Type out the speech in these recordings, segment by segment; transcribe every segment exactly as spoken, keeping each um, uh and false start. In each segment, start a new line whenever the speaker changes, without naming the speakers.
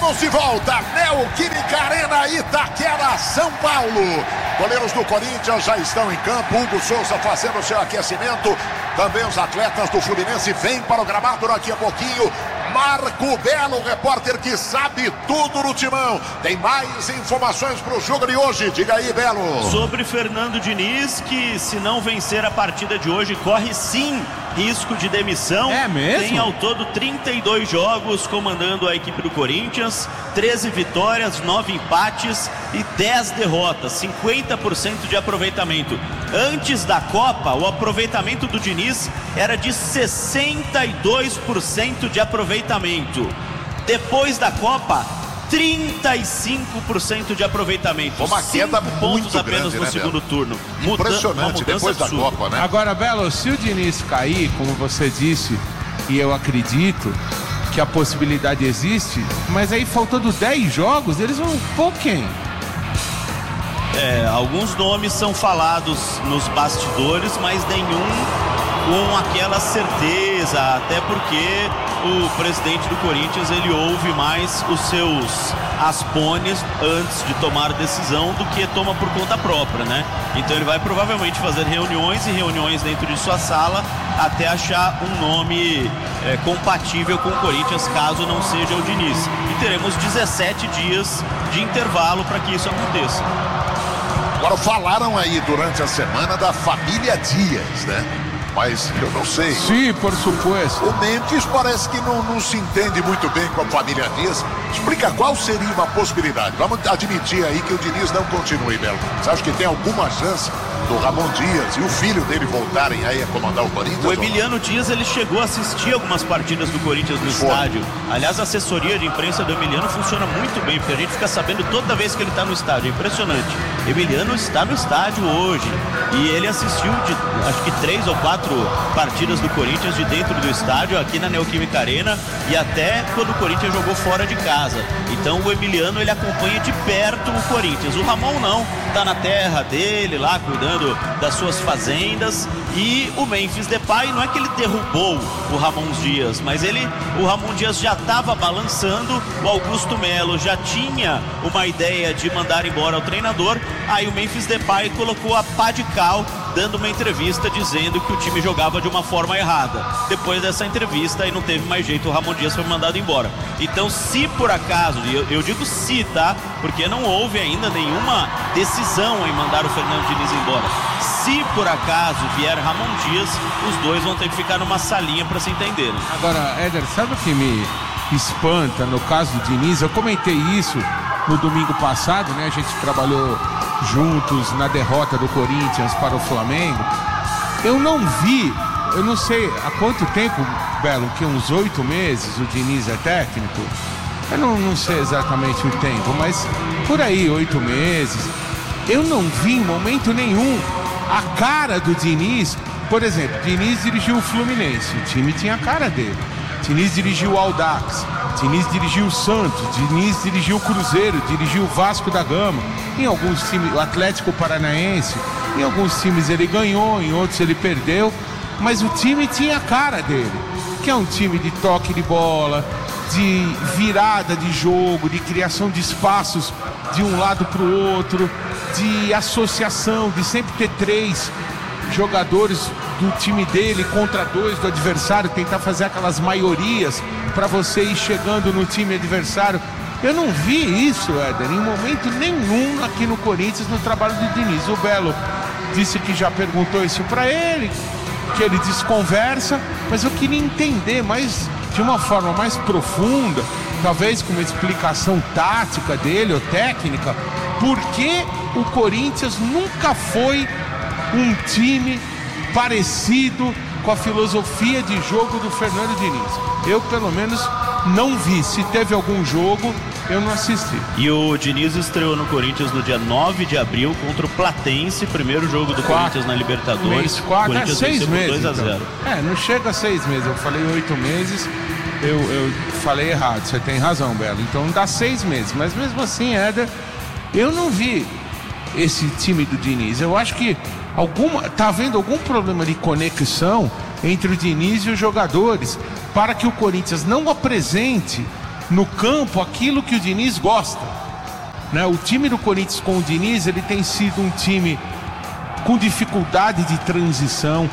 Estamos de volta, Neoquímica Arena, Itaquera, São Paulo. Goleiros do Corinthians já estão em campo. Hugo Souza fazendo seu aquecimento. Também os atletas do Fluminense vêm para o gramado daqui a pouquinho. Marco Belo, repórter que sabe tudo no timão. Tem mais informações para o jogo de hoje. Diga aí, Belo.
Sobre Fernando Diniz, que se não vencer a partida de hoje, corre sim risco de demissão.
É mesmo?
Tem ao todo trinta e dois jogos comandando a equipe do Corinthians, treze vitórias, nove empates e dez derrotas, cinquenta por cento de aproveitamento. Antes da Copa, o aproveitamento do Diniz era de sessenta e dois por cento de aproveitamento. Depois da Copa, trinta e cinco por cento de aproveitamento.
Uma queda muito
pontos apenas
grande,
no
né,
segundo
Belo?
turno.
Impressionante
Muda-
depois da
absurda.
Copa, né?
Agora, Belo, se o Diniz cair, como você disse, e eu acredito que a possibilidade existe, mas aí faltando dez jogos, eles vão pôr quem?
É, alguns nomes são falados nos bastidores, mas nenhum com aquela certeza, até porque o presidente do Corinthians, ele ouve mais os seus aspones antes de tomar decisão do que toma por conta própria, né? Então ele vai provavelmente fazer reuniões e reuniões dentro de sua sala até achar um nome é, compatível com o Corinthians, caso não seja o Diniz. E teremos dezessete dias de intervalo para que isso aconteça.
Agora falaram aí durante a semana da família Dias, né? Mas eu não sei.
Sim, por supuesto.
O Mendes parece que não, não se entende muito bem com a família Dias. Explica qual seria uma possibilidade. Vamos admitir aí que o Diniz não continue, Belo. Você acha que tem alguma chance do Ramon Dias e o filho dele voltarem aí a comandar o Corinthians?
O Emiliano Dias, ele chegou a assistir algumas partidas do Corinthians no
Foi.
estádio. Aliás, a assessoria de imprensa do Emiliano funciona muito bem, porque a gente fica sabendo toda vez que ele está no estádio. É impressionante. Emiliano está no estádio hoje e ele assistiu de, acho que três ou quatro partidas do Corinthians de dentro do estádio, aqui na Neoquímica Arena, e até quando o Corinthians jogou fora de casa. Então o Emiliano, ele acompanha de perto o Corinthians. O Ramon não, tá na terra dele lá, cuidando das suas fazendas. E o Memphis Depay, não é que ele derrubou o Ramon Dias, mas ele, o Ramon Dias já estava balançando, o Augusto Melo já tinha uma ideia de mandar embora o treinador. Aí o Memphis Depay colocou a pá de cal, dando uma entrevista dizendo que o time jogava de uma forma errada. Depois dessa entrevista, aí não teve mais jeito, o Ramon Dias foi mandado embora. Então, se por acaso, e eu, eu digo se, tá? Porque não houve ainda nenhuma decisão em mandar o Fernando Diniz embora. Se por acaso vier Ramon Dias, os dois vão ter que ficar numa salinha para se entenderem.
Agora, Éder, sabe o que me espanta no caso do Diniz? Eu comentei isso no domingo passado, né? A gente trabalhou juntos na derrota do Corinthians para o Flamengo. Eu não vi, eu não sei há quanto tempo, Belo, que uns oito meses o Diniz é técnico. Eu não, não sei exatamente o tempo, mas por aí, oito meses. Eu não vi em momento nenhum a cara do Diniz. Por exemplo, Diniz dirigiu o Fluminense, o time tinha a cara dele. Diniz dirigiu o Audax, Diniz dirigiu o Santos, Diniz dirigiu o Cruzeiro, dirigiu o Vasco da Gama. Em alguns times, o Atlético Paranaense, em alguns times ele ganhou, em outros ele perdeu, mas o time tinha a cara dele, que é um time de toque de bola, de virada de jogo, de criação de espaços de um lado para o outro, de associação, de sempre ter três jogadores do time dele contra dois do adversário, tentar fazer aquelas maiorias para você ir chegando no time adversário. Eu não vi isso, Éder, em momento nenhum aqui no Corinthians, no trabalho do Diniz. O Belo disse que já perguntou isso para ele, que ele desconversa, mas eu queria entender mais, de uma forma mais profunda, talvez com uma explicação tática dele ou técnica, por que o Corinthians nunca foi um time parecido com a filosofia de jogo do Fernando Diniz. Eu, pelo menos, não vi. Se teve algum jogo, eu não assisti.
E o Diniz estreou no Corinthians no dia nove de abril contra o Platense, primeiro jogo do
Quatro,
Corinthians na Libertadores.
Mês quatro, é
Corinthians
seis meses.
dois a zero.
Então. É, não chega a seis meses. Eu falei oito meses, eu, eu falei errado. Você tem razão, Belo. Então dá seis meses. Mas mesmo assim, Éder, eu não vi esse time do Diniz. Eu acho que alguma, tá havendo algum problema de conexão entre o Diniz e os jogadores, para que o Corinthians não apresente no campo aquilo que o Diniz gosta, né? O time do Corinthians com o Diniz, ele tem sido um time com dificuldade de transição,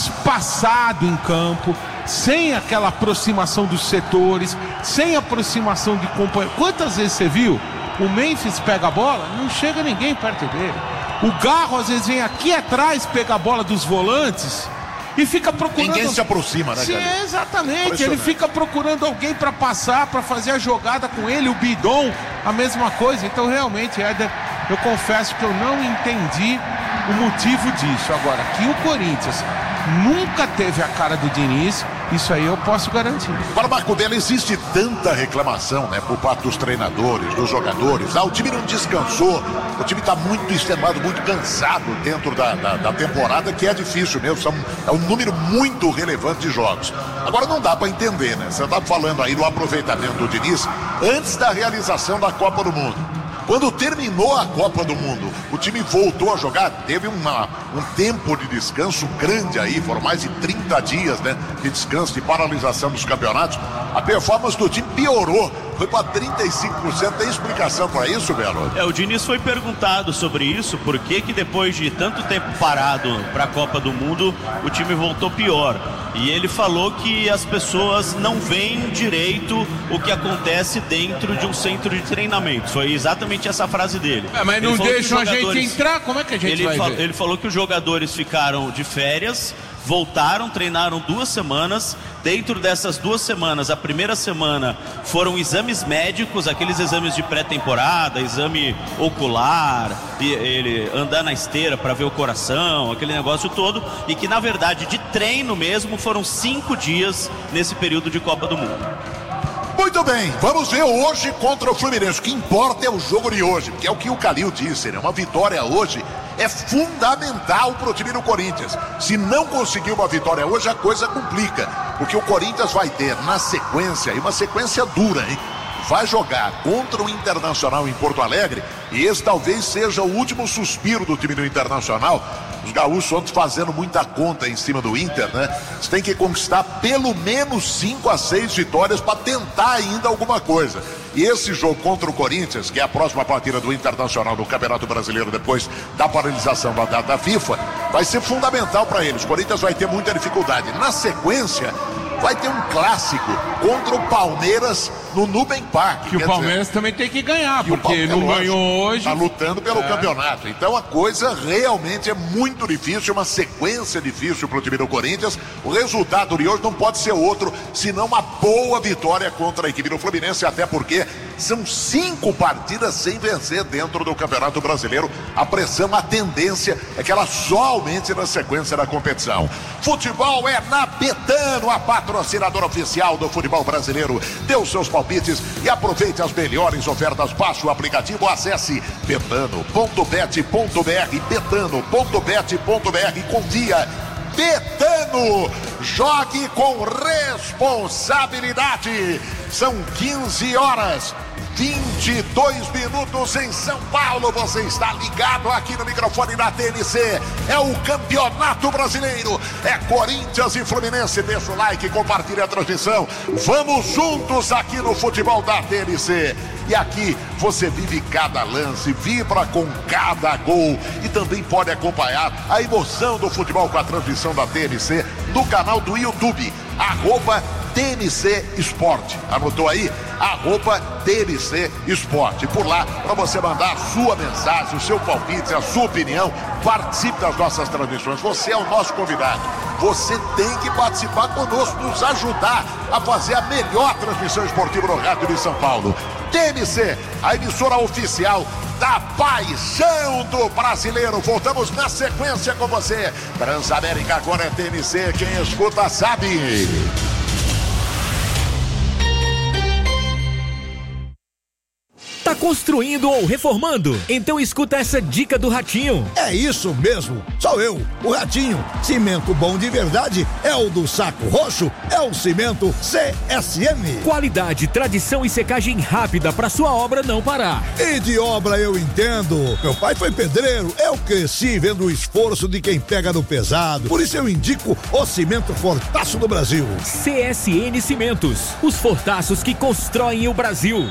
espaçado em campo, sem aquela aproximação dos setores, sem aproximação de companheiros. Quantas vezes você viu o Memphis pega a bola, não chega ninguém perto dele. O Garro às vezes vem aqui atrás, pega a bola dos volantes e fica procurando...
Ninguém se aproxima, né,
Sim,
cara?
exatamente, ele fica procurando alguém para passar, para fazer a jogada com ele. O Bidon, a mesma coisa. Então realmente, Éder, eu confesso que eu não entendi o motivo disso. Agora, que o Corinthians nunca teve a cara do Diniz, isso aí eu posso garantir.
Para Marco Belo, existe tanta reclamação, né, por parte dos treinadores, dos jogadores. Ah, o time não descansou, o time está muito extenuado, muito cansado dentro da, da, da temporada, que é difícil mesmo, são, é um número muito relevante de jogos. Agora não dá para entender, né? Você está falando aí do aproveitamento do Diniz antes da realização da Copa do Mundo. Quando terminou a Copa do Mundo, o time voltou a jogar, teve uma, um tempo de descanso grande aí, foram mais de trinta dias, né, de descanso, de paralisação dos campeonatos. A performance do time piorou, foi para trinta e cinco por cento. Tem explicação para isso, Belo?
É, o Diniz foi perguntado sobre isso, por que que depois de tanto tempo parado para a Copa do Mundo, o time voltou pior. E ele falou que as pessoas não veem direito o que acontece dentro de um centro de treinamento. Foi exatamente essa frase dele.
É, mas não deixam a gente entrar, como é que a gente
ele
vai
fal...
ver?
Ele falou que os jogadores ficaram de férias, voltaram, treinaram duas semanas. Dentro dessas duas semanas, a primeira semana foram exames médicos, aqueles exames de pré-temporada, exame ocular, ele andar na esteira para ver o coração, aquele negócio todo, e que na verdade de treino mesmo foram cinco dias nesse período de Copa do Mundo.
Muito bem, vamos ver hoje contra o Fluminense. O que importa é o jogo de hoje, porque é o que o Calil disse, né? Uma vitória hoje é fundamental para o time do Corinthians. Se não conseguir uma vitória hoje, a coisa complica, porque o Corinthians vai ter na sequência, e uma sequência dura, hein? Vai jogar contra o Internacional em Porto Alegre, e esse talvez seja o último suspiro do time do Internacional. Os gaúchos ontem fazendo muita conta em cima do Inter, né? Você tem que conquistar pelo menos cinco a seis vitórias para tentar ainda alguma coisa. E esse jogo contra o Corinthians, que é a próxima partida do Internacional no Campeonato Brasileiro depois da paralisação da data da FIFA, vai ser fundamental para eles. O Corinthians vai ter muita dificuldade. Na sequência, vai ter um clássico contra o Palmeiras no Nubank Park.
Que o Palmeiras dizer, também tem que ganhar, porque não ganhou hoje.
Está lutando pelo é. campeonato. Então a coisa realmente é muito difícil, uma sequência difícil para o time do Corinthians. O resultado de hoje não pode ser outro, senão uma boa vitória contra a equipe do Fluminense, até porque são cinco partidas sem vencer dentro do Campeonato Brasileiro. A pressão, a tendência é que ela só aumente na sequência da competição. Futebol é na Betano, a patrocinadora oficial do futebol brasileiro. Dê os seus palpites e aproveite as melhores ofertas. Baixe o aplicativo, acesse betano ponto bet ponto br, betano ponto bet ponto br, confia. Betano, jogue com responsabilidade. São quinze horas, vinte e dois minutos em São Paulo. Você está ligado aqui no microfone da T N C. É o Campeonato Brasileiro, é Corinthians e Fluminense. Deixa o like, compartilha a transmissão. Vamos juntos aqui no futebol da T N C. E aqui você vive cada lance, vibra com cada gol e também pode acompanhar a emoção do futebol com a transmissão da T N C no canal do YouTube, arroba T N C Esporte. Anotou aí? Arroba T N C Esporte. Por lá, para você mandar a sua mensagem, o seu palpite, a sua opinião, participe das nossas transmissões. Você é o nosso convidado. Você tem que participar conosco, nos ajudar a fazer a melhor transmissão esportiva no rádio de São Paulo. T N C, a emissora oficial da paixão do brasileiro. Voltamos na sequência com você. Transamérica agora é T N C, quem escuta sabe.
Tá construindo ou reformando? Então escuta essa dica do Ratinho.
É isso mesmo, sou eu, o Ratinho. Cimento bom de verdade é o do Saco Roxo, é o Cimento C S M.
Qualidade, tradição e secagem rápida pra sua obra não parar.
E de obra eu entendo. Meu pai foi pedreiro, eu cresci vendo o esforço de quem pega no pesado. Por isso eu indico o Cimento Fortaço do Brasil.
C S N Cimentos, os fortaços que constroem o Brasil.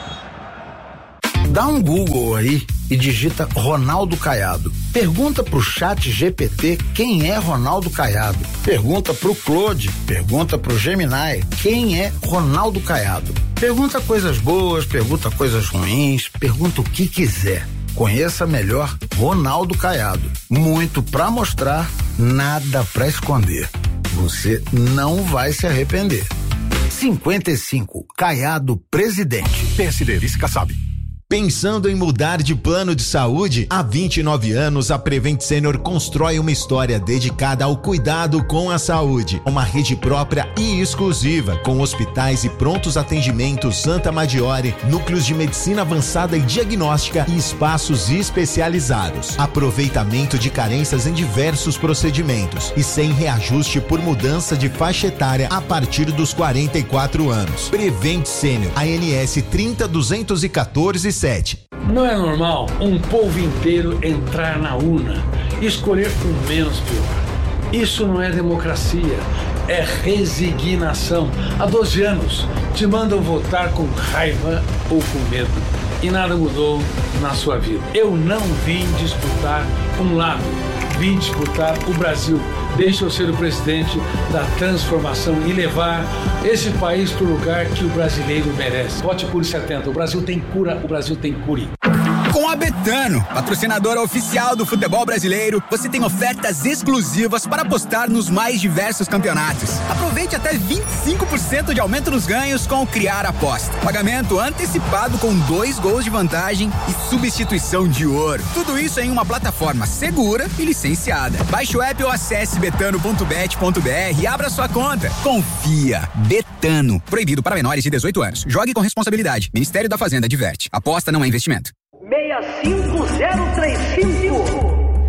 Dá um Google aí e digita Ronaldo Caiado. Pergunta pro chat G P T quem é Ronaldo Caiado. Pergunta pro Claude, pergunta pro Gemini quem é Ronaldo Caiado. Pergunta coisas boas, pergunta coisas ruins, pergunta o que quiser. Conheça melhor Ronaldo Caiado. Muito pra mostrar, nada pra esconder. Você não vai se arrepender. cinquenta e cinco, Caiado Presidente.
P S D, vice Kassab. Pensando em mudar de plano de saúde? Há vinte e nove anos, a Prevent Senior constrói uma história dedicada ao cuidado com a saúde. Uma rede própria e exclusiva, com hospitais e prontos atendimentos Santa Maggiore, núcleos de medicina avançada e diagnóstica e espaços especializados. Aproveitamento de carências em diversos procedimentos e sem reajuste por mudança de faixa etária a partir dos quarenta e quatro anos. Prevent Senior, A N S trinta duzentos e quatorze sete.
Não é normal um povo inteiro entrar na urna e escolher o menos pior. Isso não é democracia, é resignação. Há doze anos te mandam votar com raiva ou com medo e nada mudou na sua vida. Eu não vim disputar um lado, vim disputar o Brasil. Deixa eu ser o presidente da transformação e levar esse país para o lugar que o brasileiro merece. Vote Cure setenta. O Brasil tem cura, o Brasil tem cure.
Com a Betano, patrocinadora oficial do futebol brasileiro, você tem ofertas exclusivas para apostar nos mais diversos campeonatos. Aproveite até vinte e cinco por cento de aumento nos ganhos com o Criar Aposta. Pagamento antecipado com dois gols de vantagem e substituição de ouro. Tudo isso em uma plataforma segura e licenciada. Baixe o app ou acesse betano ponto bet ponto br e abra sua conta. Confia. Betano. Proibido para menores de dezoito anos. Jogue com responsabilidade. Ministério da Fazenda adverte. Aposta não é investimento.
seis cinco zero três cinco.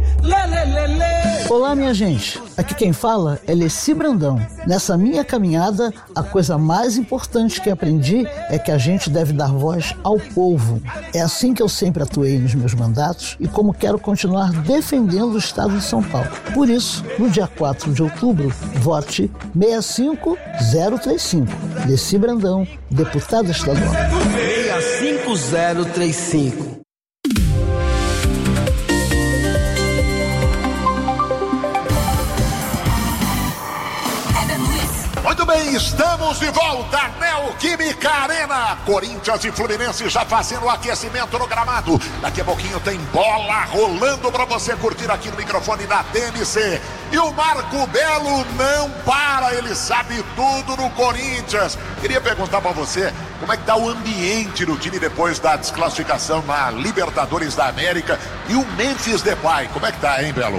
Olá, minha gente. Aqui quem fala é Leci Brandão. Nessa minha caminhada, a coisa mais importante que aprendi é que a gente deve dar voz ao povo. É assim que eu sempre atuei nos meus mandatos e como quero continuar defendendo o estado de São Paulo. Por isso, no dia quatro de outubro, vote seis cinco zero três cinco. Leci Brandão, deputada estadual.
seis cinco zero três cinco.
Muito bem, estamos de volta, Neoquímica Arena. Corinthians e Fluminense já fazendo o aquecimento no gramado. Daqui a pouquinho tem bola rolando para você curtir aqui no microfone da T M C. E o Marco Belo não para, ele sabe tudo no Corinthians. Queria perguntar para você, como é que tá o ambiente do time depois da desclassificação na Libertadores da América? E o Memphis Depay, como é que tá, hein, Belo?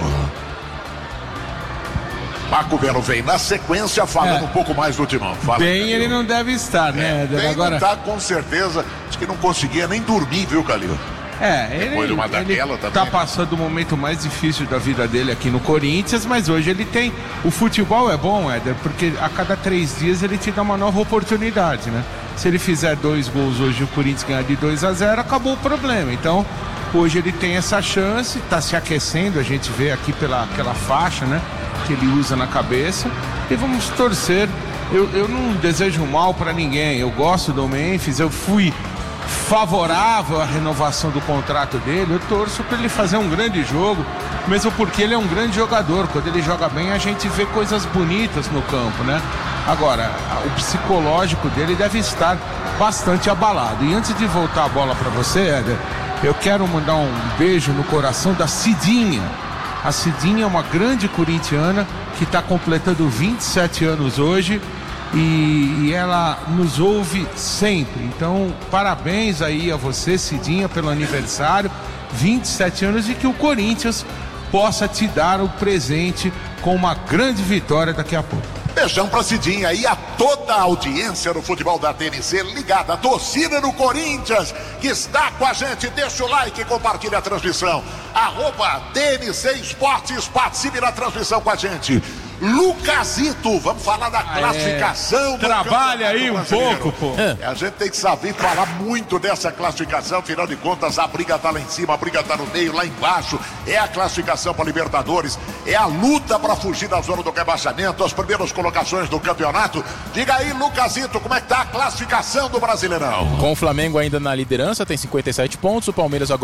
Marco Belo vem na sequência falando é. um pouco mais do Timão. Fala,
bem, ele não deve estar, né?
É, bem
Agora...
não tá, com certeza. Acho que não conseguia nem dormir, viu, Calil?
É, ele,
Depois de uma daquela
ele
também,
tá
né?
passando o momento mais difícil da vida dele aqui no Corinthians, mas hoje ele tem... O futebol é bom, Éder, porque a cada três dias ele te dá uma nova oportunidade, né? Se ele fizer dois gols hoje e o Corinthians ganhar de dois a zero, acabou o problema. Então, hoje ele tem essa chance, tá se aquecendo, a gente vê aqui pela aquela faixa, né? Que ele usa na cabeça, e vamos torcer. Eu, eu não desejo mal para ninguém, eu gosto do Memphis, eu fui favorável à renovação do contrato dele, eu torço para ele fazer um grande jogo, mesmo porque ele é um grande jogador. Quando ele joga bem, a gente vê coisas bonitas no campo, né? Agora, o psicológico dele deve estar bastante abalado. E antes de voltar a bola para você, Éder, eu quero mandar um beijo no coração da Cidinha. A Cidinha é uma grande corintiana que está completando vinte e sete anos hoje e, e ela nos ouve sempre. Então, parabéns aí a você, Cidinha, pelo aniversário, vinte e sete anos, e que o Corinthians possa te dar o presente com uma grande vitória daqui a pouco.
Beijão pra Cidinha e a toda a audiência do futebol da T N C ligada, a torcida do Corinthians que está com a gente. Deixa o like e compartilha a transmissão. Arroba T N C Esportes, participe da transmissão com a gente. Lucasito, vamos falar da classificação.
É, do trabalha aí um pouco, pô.
É. A gente tem que saber falar muito dessa classificação, afinal de contas a briga tá lá em cima, a briga tá no meio, lá embaixo. É a classificação para Libertadores, é a luta para fugir da zona do rebaixamento, as primeiras colocações do campeonato. Diga aí, Lucasito, como é que tá a classificação do Brasileirão?
Com o Flamengo ainda na liderança, tem cinquenta e sete pontos, o Palmeiras agora